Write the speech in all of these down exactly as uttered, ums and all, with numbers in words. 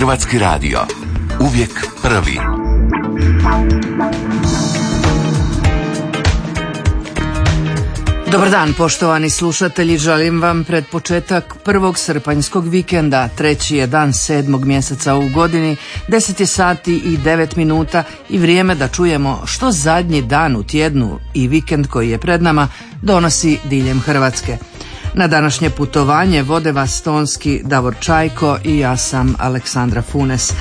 Hrvatski radio. Uvijek prvi. Dobar dan, poštovani slušatelji, želim vam pred početak prvog srpanjskog vikenda. Treći je dan sedmog mjeseca u godini, deset je sati i devet minuta i vrijeme da čujemo što zadnji dan u tjednu i vikend koji je pred nama donosi diljem Hrvatske. Na današnje putovanje vode vas tonski Davor Čajko i ja sam Aleksandra Funes.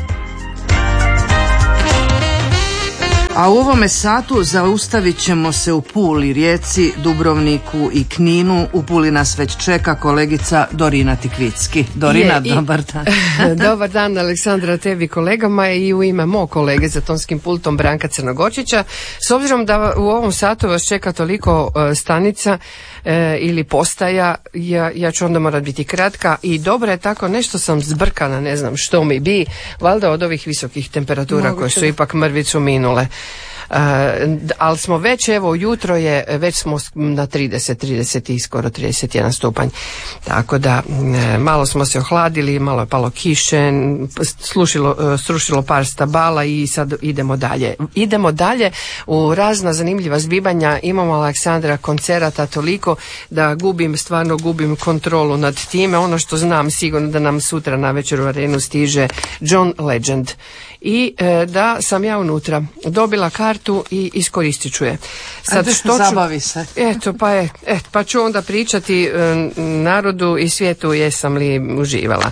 A u ovome satu zaustavit ćemo se u Puli, Rijeci, Dubrovniku i Kninu. U Puli nas već čeka kolegica Dorina Tikvicki. Dorina, je, i, dobar dan. Dobar dan, Aleksandra, tebi kolegama i u ime mog kolege za tonskim pultom Branka Crnogorčića. S obzirom da u ovom satu vas čeka toliko uh, stanica uh, ili postaja, ja, ja ću onda morat biti kratka i dobro je tako, nešto sam zbrkana, ne znam što mi bi, valjda od ovih visokih temperatura Moguće. Koje su ipak mrvicu minule. Uh, ali smo već, evo ujutro je, već smo na trideset, trideset i skoro trideset jedan stupanj, tako da e, malo smo se ohladili, malo je palo kiše, slušilo, srušilo par stabala i sad idemo dalje. Idemo dalje u razna zanimljiva zbivanja. Imamo, Aleksandra, koncerata toliko da gubim, stvarno gubim kontrolu nad time. Ono što znam sigurno da nam sutra na večer u arenu stiže John Legend. I e, da sam ja unutra dobila kartu i iskoristit ću je. Sad, Ajde, što ću, zabavi se. Eto, pa, je, et, pa ću onda pričati e, narodu i svijetu jesam li uživala.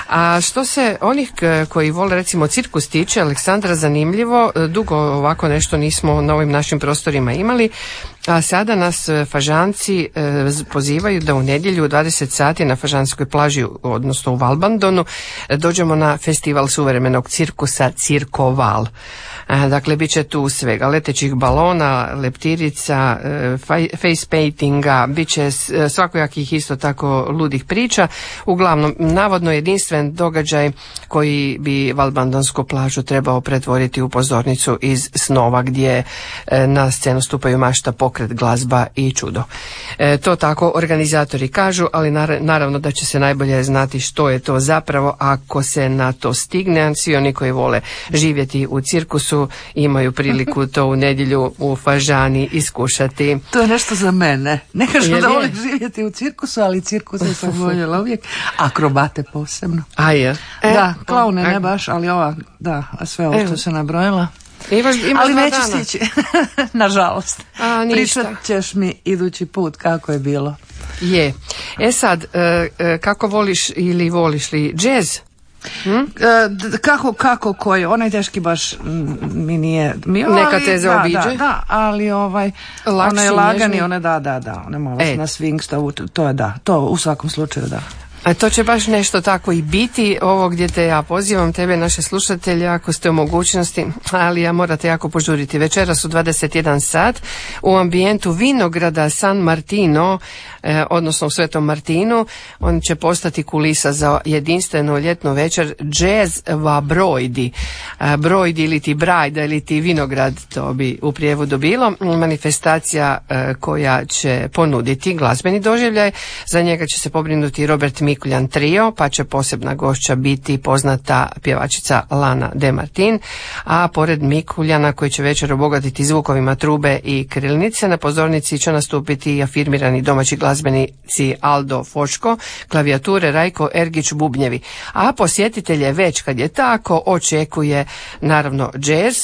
A što se onih koji vole recimo cirkus tiče, Aleksandra, zanimljivo, dugo ovako nešto nismo na ovim našim prostorima imali. A sada nas Fažanci e, pozivaju da u nedjelju u dvadeset sati na Fažanskoj plaži, odnosno u Valbandonu, dođemo na festival suvremenog cirkusa Cirkoval. E, dakle, bit će tu svega, letećih balona, leptirica, e, face paintinga, bit će svakojakih isto tako ludih priča. Uglavnom, navodno jedinstven događaj koji bi Valbandonsku plažu trebao pretvoriti u pozornicu iz snova gdje e, na scenu stupaju mašta, pokret, glazba i čudo. E, to tako organizatori kažu, ali naravno da će se najbolje znati što je to zapravo ako se na to stigne. Svi oni koji vole živjeti u cirkusu imaju priliku to u nedjelju u Fažani iskušati. To je nešto za mene. Ne kažem da volim živjeti u cirkusu, ali cirkuse sam voljela uvijek. Akrobate posebno. A je? E, da, klaune ne baš, ali ova, da, a sve ovo što se nabrojila. Imaš, imaš ali neću stići, nažalost. A, Pričat ćeš mi idući put kako je bilo. Je. E sad, e, e, kako voliš ili voliš li džez? Hm? E, kako, kako, koji, onaj teški baš mi nije... Mi, Neka ali, te zaobiđe? Da, da, da, ali ovaj, onaj lagani, one da, da, da, one malo e. na swing stavu, to je da, to u svakom slučaju da. A to će baš nešto tako i biti, ovo gdje te ja pozivam, tebe, naše slušatelje, ako ste u mogućnosti, ali ja morate jako požuriti. Večeras u dvadeset jedan sat u ambijentu vinograda San Martino, eh, odnosno u Svetom Martinu, on će postati kulisa za jedinstvenu ljetnu večer Jazz va Brojdi. Eh, Brojdi ili ti Brajda ili ti vinograd, to bi u prijevodu bilo. Manifestacija eh, koja će ponuditi glazbeni doživljaj, za njega će se pobrinuti Robert Mikuljan trio, pa će posebna gošća biti poznata pjevačica Lana De Martin, a pored Mikuljana koji će večer obogatiti zvukovima trube i krilnice, na pozornici će nastupiti i afirmirani domaći glazbenici Aldo Fočko, klavijature Rajko Ergić, bubnjevi. A posjetitelje već kad je tako očekuje naravno džez,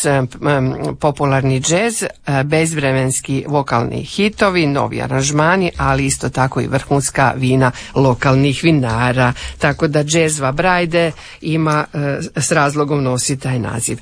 popularni džez, bezvremenski vokalni hitovi, novi aranžmani, ali isto tako i vrhunska vina lokalnih vinara. Tako da Jazz va Brajde ima e, s razlogom nosi taj naziv.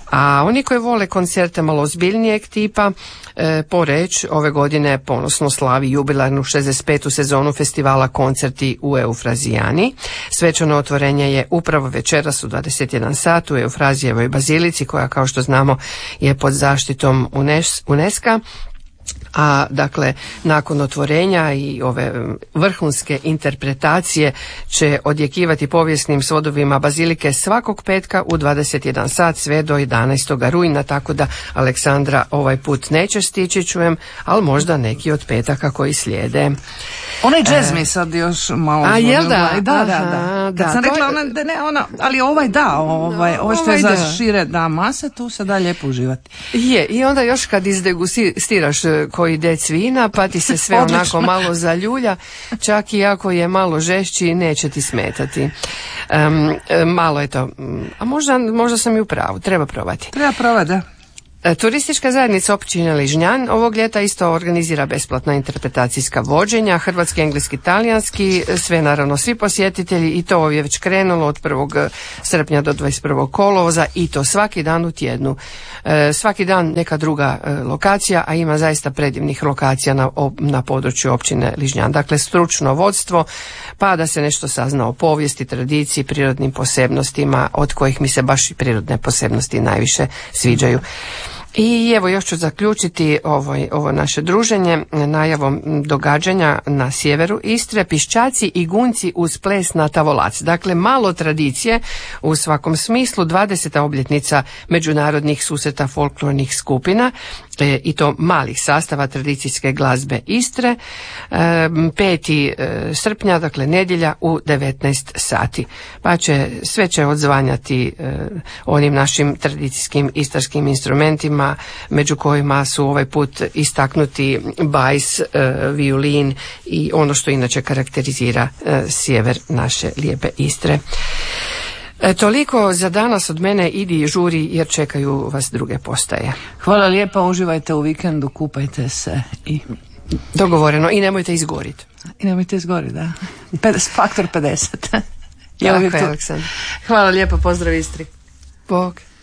A oni koji vole koncerte malo ozbiljnijeg tipa, e, Poreć ove godine ponosno slavi jubilarnu šezdeset petu sezonu festivala Koncerti u Eufrazijani. Svečano otvorenje je upravo večeras u dvadeset jedan sat u Eufrazijevoj bazilici, koja kao što znamo je pod zaštitom UNESCO. A dakle, nakon otvorenja i ove vrhunske interpretacije će odjekivati povijesnim svodovima bazilike svakog petka u dvadeset jedan sat sve do jedanaestog rujna, tako da Aleksandra ovaj put neće stići, čujem, ali možda neki od petaka koji slijede. Onaj džez mi sad još malo... A jel da? Da, da, da. Kad da, sam rekla, je... ona, da ne, ona, ali ovaj da, ovaj, ovo što je ovaj za da. šire da mase, tu se da lijepo uživati. Je, i onda još kad izdegustiraš koji dec vina, pa ti se sve onako malo zaljulja, čak i ako je malo žešći, neće ti smetati. Um, malo je to, a možda, možda sam i u pravu, treba probati. Treba probati, da. Turistička zajednica općine Ližnjan ovog ljeta isto organizira besplatna interpretacijska vođenja, hrvatski, engleski, talijanski, sve naravno svi posjetitelji, i to je već krenulo od prvog srpnja do dvadeset prvog kolovoza i to svaki dan u tjednu. E, svaki dan neka druga e, lokacija, a ima zaista predivnih lokacija na, o, na području općine Ližnjan. Dakle, stručno vodstvo, pa da se nešto sazna o povijesti, tradiciji, prirodnim posebnostima, od kojih mi se baš i prirodne posebnosti najviše sviđaju. I evo još ću zaključiti ovo, ovo naše druženje najavom događanja na sjeveru Istre, piščaci i gunci uz ples na Tavolac. Dakle, malo tradicije u svakom smislu, dvadeseta obljetnica međunarodnih susreta folklornih skupina e, i to malih sastava tradicijske glazbe Istre, e, peti srpnja, dakle nedjelja u devetnaest sati. Pa će, sve će odzvanjati e, onim našim tradicijskim istarskim instrumentima, među kojima su ovaj put istaknuti bajs, e, violin i ono što inače karakterizira e, sjever naše lijepe Istre. E, toliko za danas od mene, idi i žuri jer čekaju vas druge postaje. Hvala lijepa, uživajte u vikendu, kupajte se i... Dogovoreno, i nemojte izgoriti. I nemojte izgoriti, da. Faktor pedeset. Tako je, Aleksandar. Hvala lijepa, pozdrav Istri. Bog.